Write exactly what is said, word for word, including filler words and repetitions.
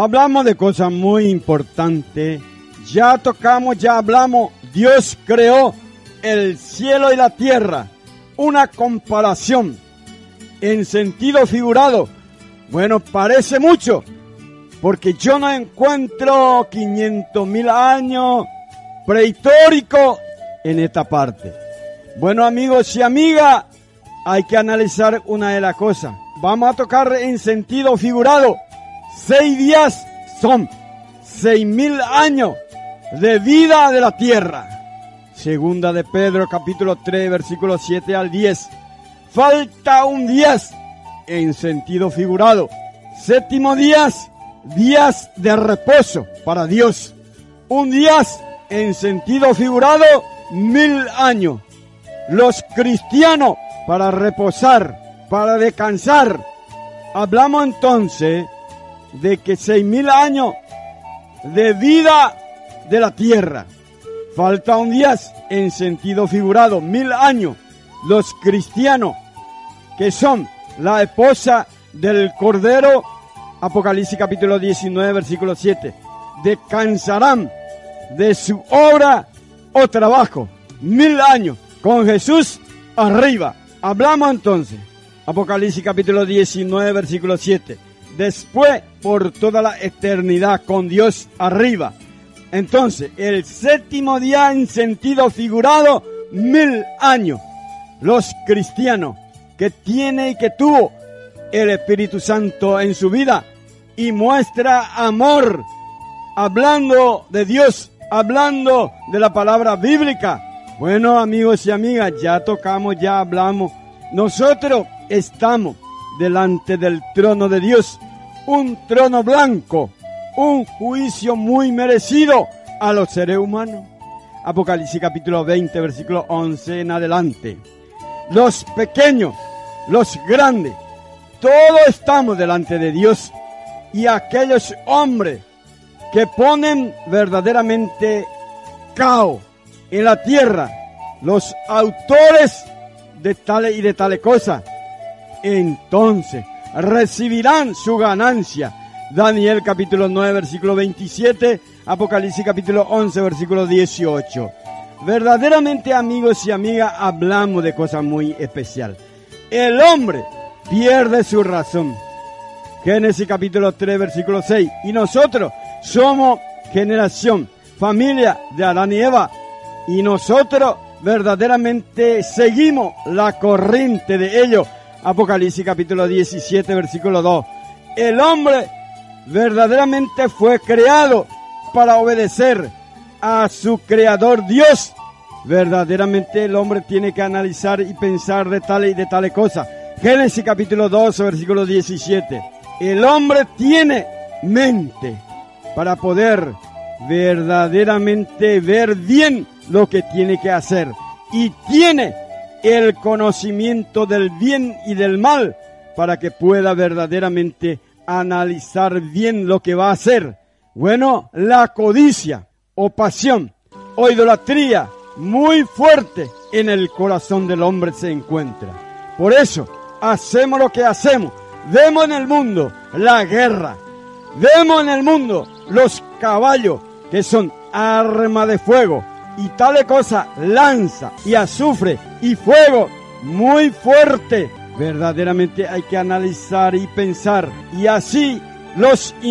Hablamos de cosas muy importantes. Ya tocamos, ya hablamos. Dios creó el cielo y la tierra. Una comparación en sentido figurado. Bueno, parece mucho, porque yo no encuentro quinientos mil años prehistóricos en esta parte. Bueno, amigos y amigas, hay que analizar una de las cosas. Vamos a tocar en sentido figurado. Seis días son seis mil años de vida de la tierra. Segunda de Pedro, capítulo tres, versículos siete al diez. Falta un diez en sentido figurado. Séptimo días, días de reposo para Dios. Un días en sentido figurado, mil años. Los cristianos para reposar, para descansar. Hablamos entonces de que seis mil años de vida de la tierra. Falta un día en sentido figurado, mil años. Los cristianos, que son la esposa del Cordero, Apocalipsis capítulo diecinueve, versículo siete, descansarán de su obra o trabajo, mil años, con Jesús arriba. Hablamos entonces, Apocalipsis capítulo diecinueve, versículo siete, después por toda la eternidad con Dios arriba. Entonces, el séptimo día en sentido figurado, mil años. Los cristianos que tiene y que tuvo el Espíritu Santo en su vida y muestra amor, hablando de Dios, hablando de la palabra bíblica. Bueno, amigos y amigas, ya tocamos, ya hablamos. Nosotros estamos delante del trono de Dios, un trono blanco, un juicio muy merecido a los seres humanos. Apocalipsis capítulo veinte, versículo once en adelante. Los pequeños, los grandes, todos estamos delante de Dios, y aquellos hombres que ponen verdaderamente caos en la tierra, los autores de tales y de tales cosas, entonces recibirán su ganancia. Daniel capítulo nueve, versículo veintisiete, Apocalipsis capítulo once, versículo dieciocho. Verdaderamente, amigos y amigas, hablamos de cosas muy especiales. El hombre pierde su razón. Génesis capítulo tres, versículo seis. Y nosotros somos generación, familia de Adán y Eva. Y nosotros verdaderamente seguimos la corriente de ellos. Apocalipsis capítulo diecisiete, versículo dos. El hombre verdaderamente fue creado para obedecer a su creador Dios. Verdaderamente el hombre tiene que analizar y pensar de tales y de tales cosas. Génesis capítulo doce, versículo diecisiete. El hombre tiene mente para poder verdaderamente ver bien lo que tiene que hacer. Y tiene el conocimiento del bien y del mal para que pueda verdaderamente analizar bien lo que va a hacer. Bueno, la codicia o pasión o idolatría muy fuerte en el corazón del hombre se encuentra. Por eso hacemos lo que hacemos. Vemos en el mundo la guerra. Vemos en el mundo los caballos que son armas de fuego y tales cosas, lanza y azufre y fuego muy fuerte. Verdaderamente hay que analizar y pensar, y así los